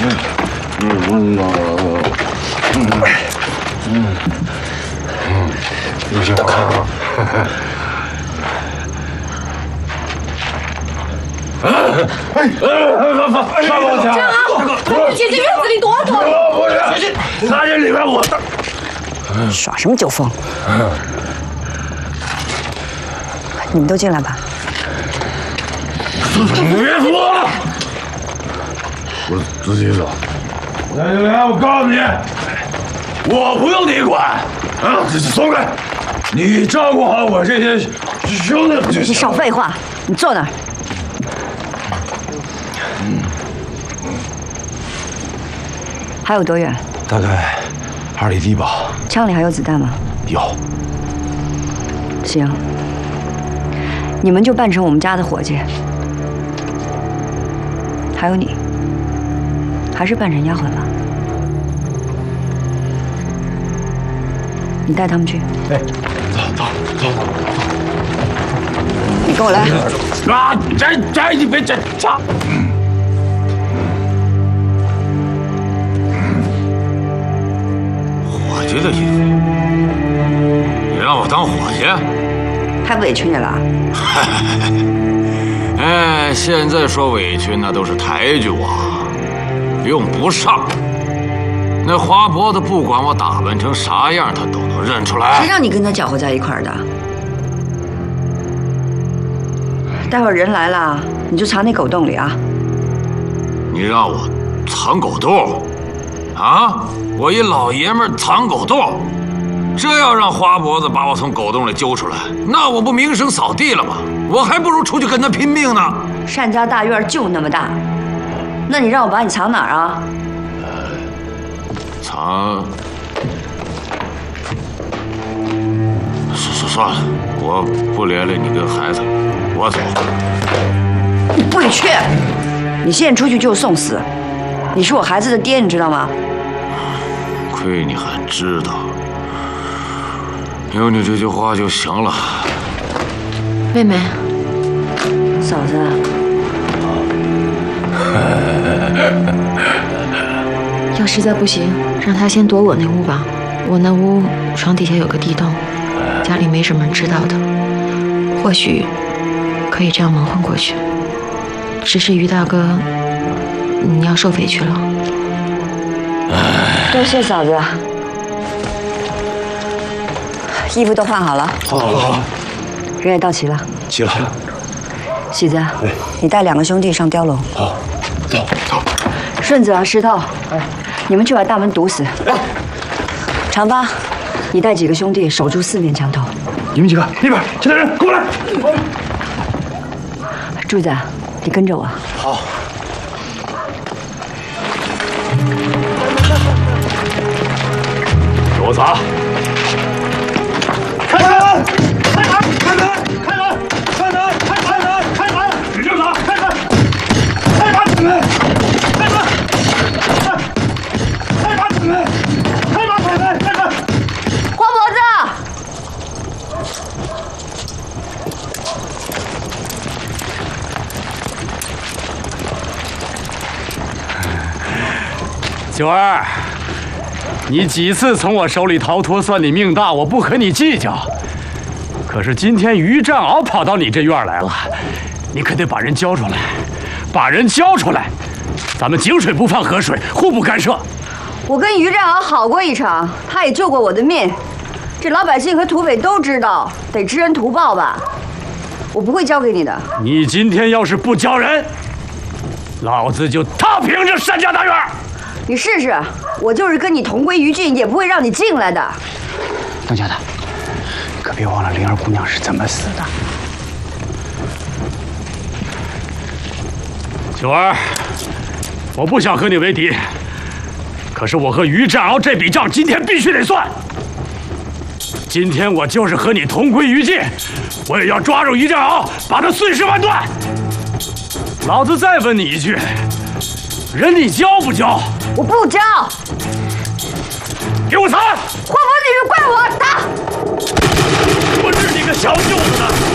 刘秀华，上我家！ 你姐姐院子里躲躲。 不是，那这里面我耍什么酒疯？你们都进来吧。 别说了，我自己走。来，我告诉你，我不用你管啊！松开，你照顾好我这些兄弟就行。 你少废话，你坐那儿。还有多远？ 大概2里地吧。 枪里还有子弹吗？ 有。 行，你们就扮成我们家的伙计。还有你，还是扮成丫鬟吧。你带他们去。 哎，走。 你跟我来。 啊，你别这。伙计的衣服，你让我当伙计？ 还委屈你了？ 哎，现在说委屈那都是抬举我，用不上。那花脖子不管我打扮成啥样，他都能认出来。 谁让你跟他搅和在一块儿的？待会儿人来了，你就藏那狗洞里啊！ 你让我藏狗洞？啊！我一老爷们儿藏狗洞，这要让花脖子把我从狗洞里揪出来，那我不名声扫地了吗？我还不如出去跟他拼命呢。 单家大院就那么大，那你让我把你藏哪儿啊？ 藏……算了，我不连累你跟孩子，我走。 你不许去！你现在出去就送死！你是我孩子的爹，你知道吗？ 亏你还知道，有你这句话就行了。 妹妹， 嫂子， 要实在不行，让他先躲我那屋吧。我那屋床底下有个地洞，家里没什么人知道的，或许可以这样蒙混过去。只是于大哥，你要受委屈了。 多谢嫂子。衣服都换好了。 好。 人也到齐了。 齐了。 喜子，你带2个兄弟上碉楼。 好，走。 顺子啊，石头，你们去把大门堵死。长发，你带几个兄弟守住4面墙头。 你们几个那边，其他人过来。 柱子，你跟着我。 好。给我砸！开门！开门！开门！开门！开门！开门！开门！使劲砸！开门！开门！开门！开门！开门！开门！开门！开门！开门！ 花脖子！ 九儿，你几次从我手里逃脱，算你命大，我不和你计较。可是今天于占鳌跑到你这院来了，你可得把人交出来，把人交出来。咱们井水不犯河水，互不干涉。 我跟于占鳌好过一场，他也救过我的命，这老百姓和土匪都知道，得知恩图报吧。我不会交给你的。 你今天要是不交人，老子就踏平这单家大院。 你试试，我就是跟你同归于尽，也不会让你进来的。 当家的，可别忘了灵儿姑娘是怎么死的。 九儿，我不想和你为敌，可是我和于占鳌这笔账今天必须得算。今天我就是和你同归于尽，我也要抓住于占鳌，把他碎尸万段。老子再问你一句，人你交不交？ 我不交。 给我藏！ 花婆，你是怪我打！ 我日你个小舅子的！